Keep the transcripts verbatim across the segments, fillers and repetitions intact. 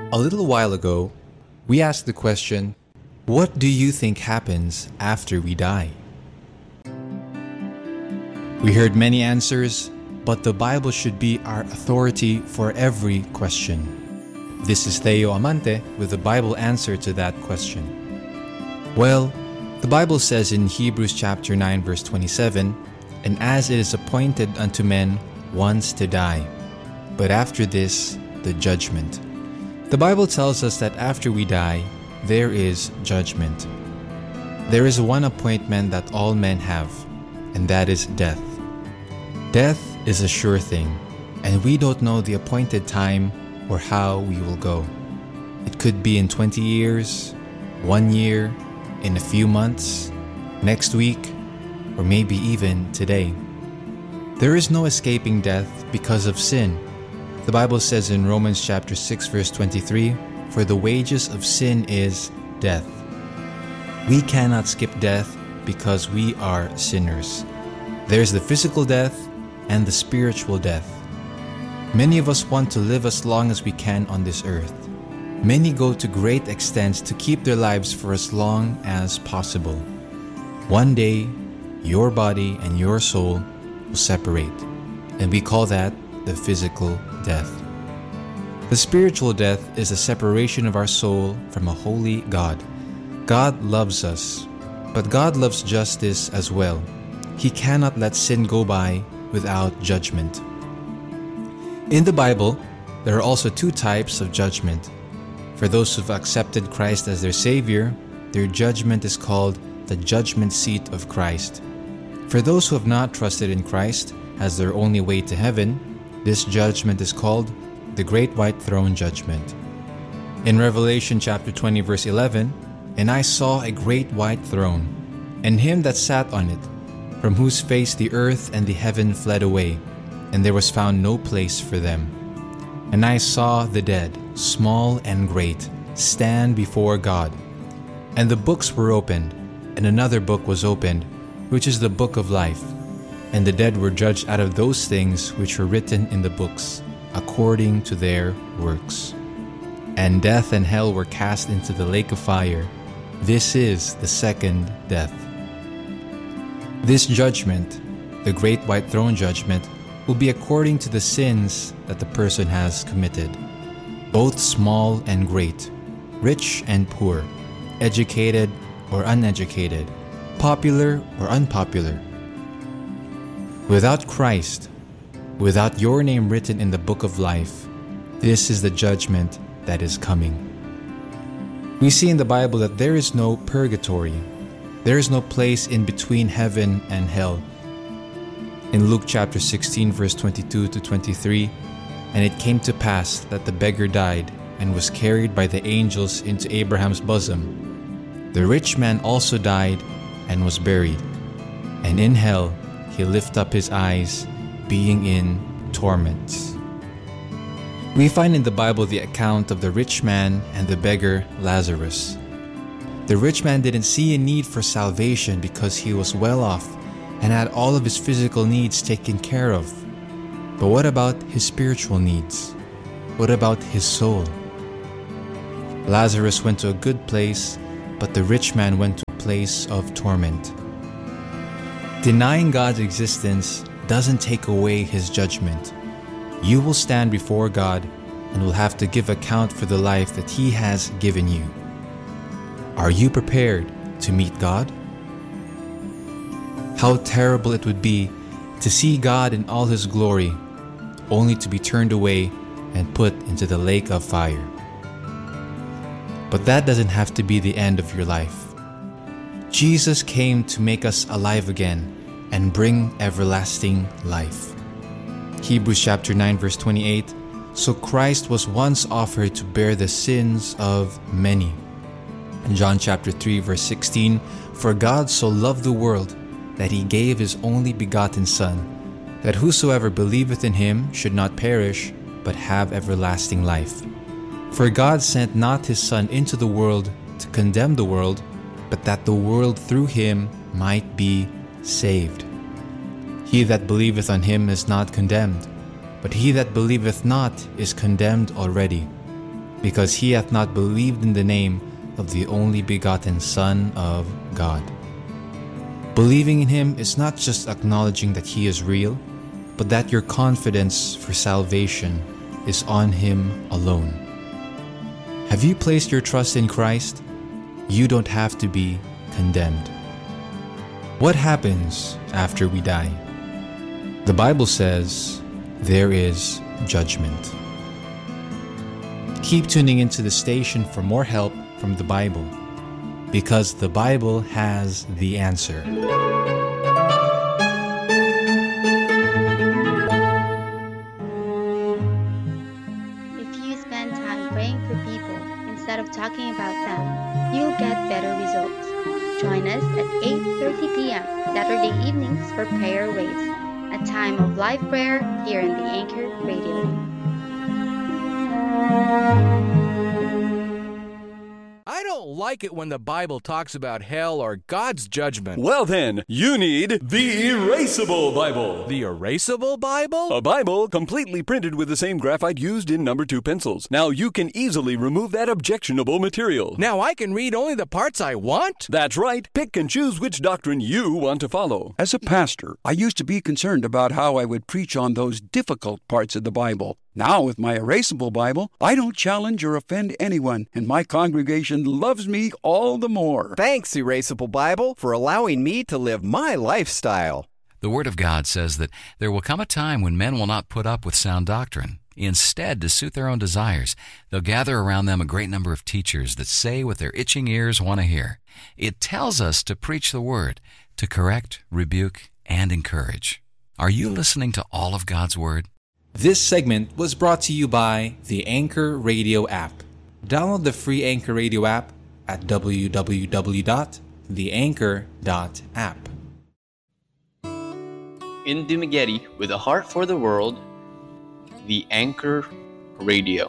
A little while ago, we asked the question, what do you think happens after we die? We heard many answers, but the Bible should be our authority for every question. This is Theo Amante with the Bible answer to that question. Well, the Bible says in Hebrews chapter nine verse twenty-seven, "And as it is appointed unto men once to die, but after this the judgment." The Bible tells us that after we die, there is judgment. There is one appointment that all men have, and that is death. Death is a sure thing, and we don't know the appointed time or how we will go. It could be in twenty years, one year, in a few months, next week, or maybe even today. There is no escaping death because of sin. The Bible says in Romans chapter six verse twenty-three, "For the wages of sin is death." We cannot skip death because we are sinners. There's the physical death and the spiritual death. Many of us want to live as long as we can on this earth. Many go to great extents to keep their lives for as long as possible. One day, your body and your soul will separate, and we call that the physical death. The spiritual death is a separation of our soul from a holy God. God loves us, but God loves justice as well. He cannot let sin go by without judgment. In the Bible, there are also two types of judgment. For those who've accepted Christ as their Savior, their judgment is called the judgment seat of Christ. For those who have not trusted in Christ as their only way to heaven, this judgment is called the Great White Throne Judgment. In Revelation chapter twenty verse eleven, "And I saw a great white throne, and him that sat on it, from whose face the earth and the heaven fled away, and there was found no place for them. And I saw the dead, small and great, stand before God. And the books were opened, and another book was opened, which is the book of life. And the dead were judged out of those things which were written in the books, according to their works. And death and hell were cast into the lake of fire. This is the second death." This judgment, the Great White Throne Judgment, will be according to the sins that the person has committed, both small and great, rich and poor, educated or uneducated, popular or unpopular. Without Christ, without your name written in the book of life, this is the judgment that is coming. We see in the Bible that there is no purgatory. There is no place in between heaven and hell. In Luke chapter sixteen verse twenty-two to twenty-three, "And it came to pass that the beggar died and was carried by the angels into Abraham's bosom. The rich man also died and was buried. And in hell he lifted up his eyes, being in torments." We find in the Bible the account of the rich man and the beggar Lazarus. The rich man didn't see a need for salvation because he was well off and had all of his physical needs taken care of. But what about his spiritual needs? What about his soul? Lazarus went to a good place, but the rich man went to a place of torment. Denying God's existence doesn't take away His judgment. You will stand before God and will have to give account for the life that He has given you. Are you prepared to meet God? How terrible it would be to see God in all His glory, only to be turned away and put into the lake of fire. But that doesn't have to be the end of your life. Jesus came to make us alive again and bring everlasting life. Hebrews chapter nine verse twenty-eight, "So Christ was once offered to bear the sins of many." John chapter three verse sixteen, "For God so loved the world that He gave His only begotten Son, that whosoever believeth in Him should not perish, but have everlasting life. For God sent not His Son into the world to condemn the world, but that the world through Him might be saved. He that believeth on Him is not condemned, but he that believeth not is condemned already, because he hath not believed in the name of the only begotten Son of God. Believing in him is not just acknowledging that he is real, but that your confidence for salvation is on him alone. Have you placed your trust in Christ? You don't have to be condemned. What happens after we die? The Bible says there is judgment. Keep tuning into the station for more help from the Bible, because the Bible has the answer. If you spend time praying for people instead of talking about them, you'll get better results. Join us at eight thirty p.m. Saturday evenings for Prayer Waves, a time of live prayer here in the Anchor Radio. I don't like it when the Bible talks about hell or God's judgment. Well then, you need the Erasable Bible. The Erasable Bible? A Bible completely printed with the same graphite used in number two pencils. Now you can easily remove that objectionable material. Now I can read only the parts I want? That's right. Pick and choose which doctrine you want to follow. As a pastor, I used to be concerned about how I would preach on those difficult parts of the Bible. Now, with my Erasable Bible, I don't challenge or offend anyone, and my congregation loves me all the more. Thanks, Erasable Bible, for allowing me to live my lifestyle. The Word of God says that there will come a time when men will not put up with sound doctrine. Instead, to suit their own desires, they'll gather around them a great number of teachers that say what their itching ears want to hear. It tells us to preach the Word, to correct, rebuke, and encourage. Are you listening to all of God's Word? This segment was brought to you by the Anchor Radio app. Download the free Anchor Radio app at w w w dot the anchor dot app. In Dumaguete, with a heart for the world, the Anchor Radio.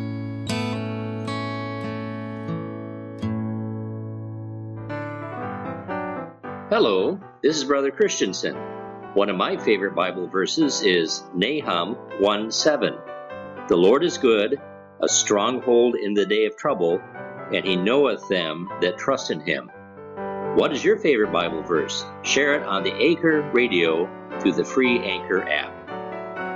Hello, this is Brother Christensen. One of my favorite Bible verses is Nahum one seven. The Lord is good, a stronghold in the day of trouble, and he knoweth them that trust in him. What is your favorite Bible verse? Share it on the Anchor Radio through the free Anchor app.